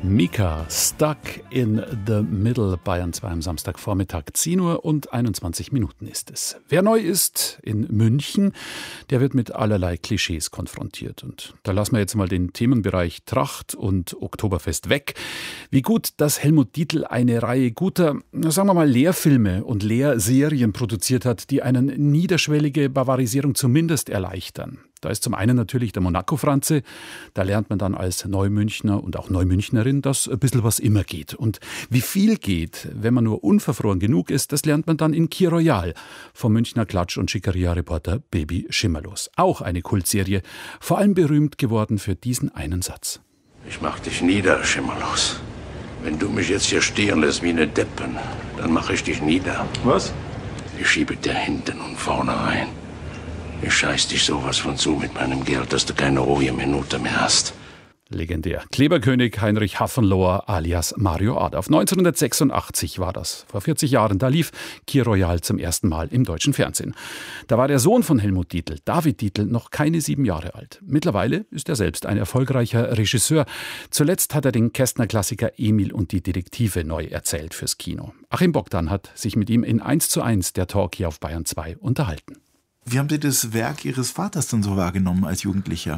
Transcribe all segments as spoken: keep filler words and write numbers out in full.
Mika, Stuck in the Middle, Bayern zwei am Samstagvormittag, zehn Uhr und einundzwanzig Minuten ist es. Wer neu ist in München, der wird mit allerlei Klischees konfrontiert. Und da lassen wir jetzt mal den Themenbereich Tracht und Oktoberfest weg. Wie gut, dass Helmut Dietl eine Reihe guter, sagen wir mal, Lehrfilme und Lehrserien produziert hat, die eine niederschwellige Bavarisierung zumindest erleichtern. Da ist zum einen natürlich der Monaco-Franze. Da lernt man dann als Neumünchner und auch Neumünchnerin, dass ein bisschen was immer geht. Und wie viel geht, wenn man nur unverfroren genug ist, das lernt man dann in Kir Royal vom Münchner Klatsch- und Schickeria-Reporter Baby Schimmerlos. Auch eine Kultserie, vor allem berühmt geworden für diesen einen Satz. Ich mach dich nieder, Schimmerlos. Wenn du mich jetzt hier stehen lässt wie eine Deppen, dann mach ich dich nieder. Was? Ich schiebe dir hinten und vorne rein. Ich scheiß dich sowas von zu mit meinem Geld, dass du keine ruhige Minute mehr hast. Legendär. Kleberkönig Heinrich Hafenloher alias Mario Adolf. neunzehnhundertsechsundachtzig war das. Vor vierzig Jahren. Da lief Kir Royal zum ersten Mal im deutschen Fernsehen. Da war der Sohn von Helmut Dietl, David Dietl, noch keine sieben Jahre alt. Mittlerweile ist er selbst ein erfolgreicher Regisseur. Zuletzt hat er den Kästner-Klassiker Emil und die Detektive neu erzählt fürs Kino. Achim Bogdan hat sich mit ihm in eins zu eins der Talk hier auf Bayern zwei unterhalten. Wie haben Sie das Werk Ihres Vaters denn so wahrgenommen als Jugendlicher?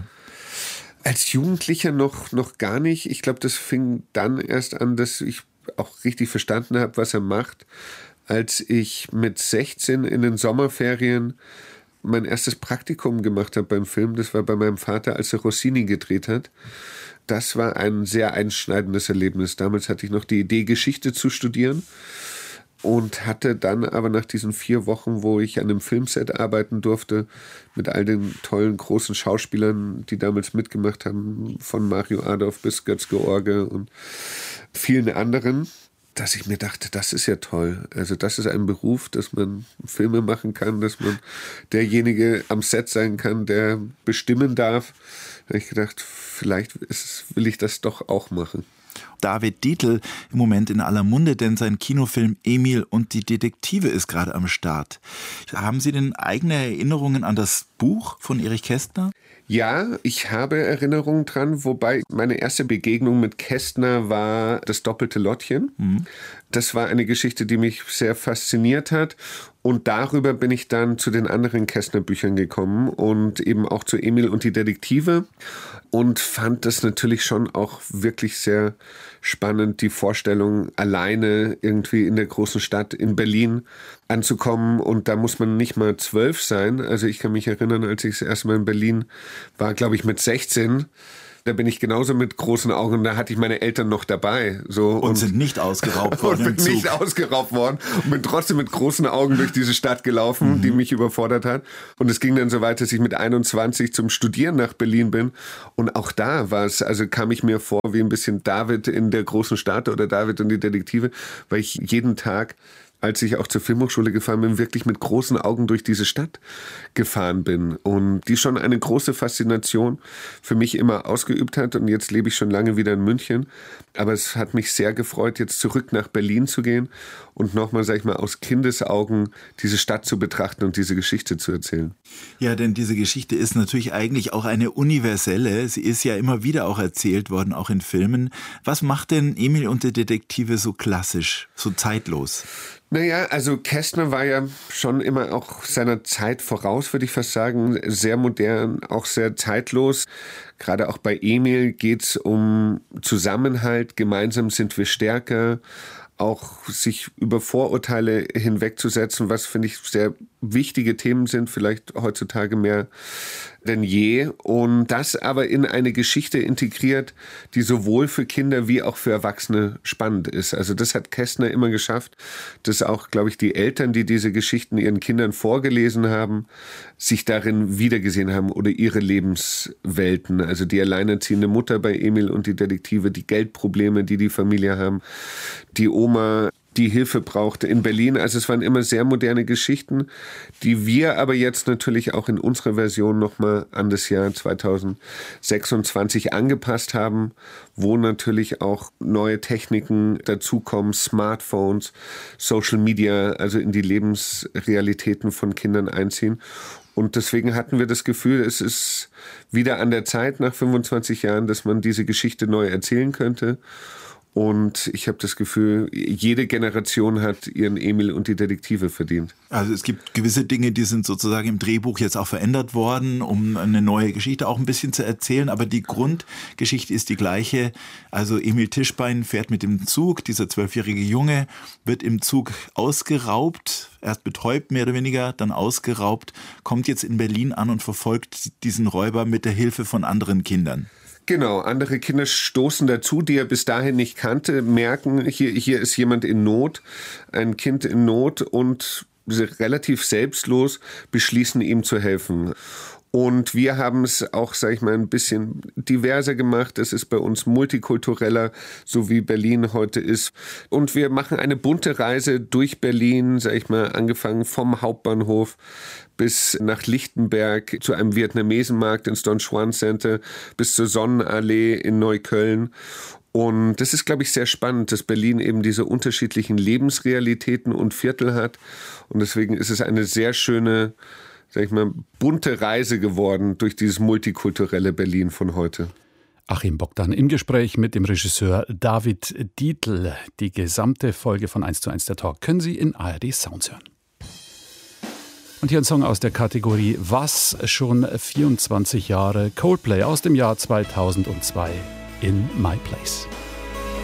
Als Jugendlicher noch, noch gar nicht. Ich glaube, das fing dann erst an, dass ich auch richtig verstanden habe, was er macht, als ich mit sechzehn in den Sommerferien mein erstes Praktikum gemacht habe beim Film. Das war bei meinem Vater, als er Rossini gedreht hat. Das war ein sehr einschneidendes Erlebnis. Damals hatte ich noch die Idee, Geschichte zu studieren. Und hatte dann aber nach diesen vier Wochen, wo ich an einem Filmset arbeiten durfte, mit all den tollen, großen Schauspielern, die damals mitgemacht haben, von Mario Adolf bis Götz George und vielen anderen, dass ich mir dachte, das ist ja toll. Also das ist ein Beruf, dass man Filme machen kann, dass man derjenige am Set sein kann, der bestimmen darf. Da habe ich gedacht, vielleicht ist, will ich das doch auch machen. David Dietl im Moment in aller Munde, denn sein Kinofilm Emil und die Detektive ist gerade am Start. Haben Sie denn eigene Erinnerungen an das Buch von Erich Kästner? Ja, ich habe Erinnerungen dran, wobei meine erste Begegnung mit Kästner war das doppelte Lottchen. Mhm. Das war eine Geschichte, die mich sehr fasziniert hat. Und darüber bin ich dann zu den anderen Kästner-Büchern gekommen und eben auch zu Emil und die Detektive und fand das natürlich schon auch wirklich sehr spannend, die Vorstellung, alleine irgendwie in der großen Stadt in Berlin anzukommen. Und da muss man nicht mal zwölf sein. Also ich kann mich erinnern, als ich das erste Mal in Berlin war, glaube ich mit sechzehn. Da bin ich genauso mit großen Augen, da hatte ich meine Eltern noch dabei. So, und, und sind nicht ausgeraubt worden. Und bin nicht ausgeraubt worden und bin trotzdem mit großen Augen durch diese Stadt gelaufen, mhm. die mich überfordert hat. Und es ging dann so weit, dass ich mit einundzwanzig zum Studieren nach Berlin bin. Und auch da war es, also kam ich mir vor wie ein bisschen David in der großen Stadt oder David und die Detektive, weil ich jeden Tag, als ich auch zur Filmhochschule gefahren bin, wirklich mit großen Augen durch diese Stadt gefahren bin und die schon eine große Faszination für mich immer ausgeübt hat. Und jetzt lebe ich schon lange wieder in München. Aber es hat mich sehr gefreut, jetzt zurück nach Berlin zu gehen und nochmal, sag ich mal, aus Kindesaugen diese Stadt zu betrachten und diese Geschichte zu erzählen. Ja, denn diese Geschichte ist natürlich eigentlich auch eine universelle. Sie ist ja immer wieder auch erzählt worden, auch in Filmen. Was macht denn Emil und die Detektive so klassisch, so zeitlos? Naja, also Kästner war ja schon immer auch seiner Zeit voraus, würde ich fast sagen. Sehr modern, auch sehr zeitlos. Gerade auch bei Emil geht es um Zusammenhalt. Gemeinsam sind wir stärker. Auch sich über Vorurteile hinwegzusetzen, was, finde ich, sehr wichtige Themen sind, vielleicht heutzutage mehr denn je. Und das aber in eine Geschichte integriert, die sowohl für Kinder wie auch für Erwachsene spannend ist. Also das hat Kästner immer geschafft, dass auch, glaube ich, die Eltern, die diese Geschichten ihren Kindern vorgelesen haben, sich darin wiedergesehen haben oder ihre Lebenswelten. Also die alleinerziehende Mutter bei Emil und die Detektive, die Geldprobleme, die die Familie haben, die Oma, die Hilfe brauchte in Berlin. Also es waren immer sehr moderne Geschichten, die wir aber jetzt natürlich auch in unserer Version nochmal an das Jahr zweitausendsechsundzwanzig angepasst haben, wo natürlich auch neue Techniken dazukommen, Smartphones, Social Media, also in die Lebensrealitäten von Kindern einziehen. Und deswegen hatten wir das Gefühl, es ist wieder an der Zeit nach fünfundzwanzig Jahren, dass man diese Geschichte neu erzählen könnte. Und ich habe das Gefühl, jede Generation hat ihren Emil und die Detektive verdient. Also es gibt gewisse Dinge, die sind sozusagen im Drehbuch jetzt auch verändert worden, um eine neue Geschichte auch ein bisschen zu erzählen. Aber die Grundgeschichte ist die gleiche. Also Emil Tischbein fährt mit dem Zug. Dieser zwölfjährige Junge wird im Zug ausgeraubt. Erst betäubt, mehr oder weniger, dann ausgeraubt. Kommt jetzt in Berlin an und verfolgt diesen Räuber mit der Hilfe von anderen Kindern. Genau, andere Kinder stoßen dazu, die er bis dahin nicht kannte, merken, hier, hier ist jemand in Not, ein Kind in Not und relativ selbstlos beschließen, ihm zu helfen. Und wir haben es auch, sag ich mal, ein bisschen diverser gemacht. Es ist bei uns multikultureller, so wie Berlin heute ist. Und wir machen eine bunte Reise durch Berlin, sag ich mal, angefangen vom Hauptbahnhof bis nach Lichtenberg zu einem Vietnamesenmarkt ins Don Juan Center, bis zur Sonnenallee in Neukölln. Und das ist, glaube ich, sehr spannend, dass Berlin eben diese unterschiedlichen Lebensrealitäten und Viertel hat. Und deswegen ist es eine sehr schöne, sag ich mal, bunte Reise geworden durch dieses multikulturelle Berlin von heute. Achim Bogdan im Gespräch mit dem Regisseur David Dietl. Die gesamte Folge von eins zu eins der Talk können Sie in A R D Sounds hören. Und hier ein Song aus der Kategorie Was schon vierundzwanzig Jahre, Coldplay aus dem Jahr zweitausendzwei in My Place.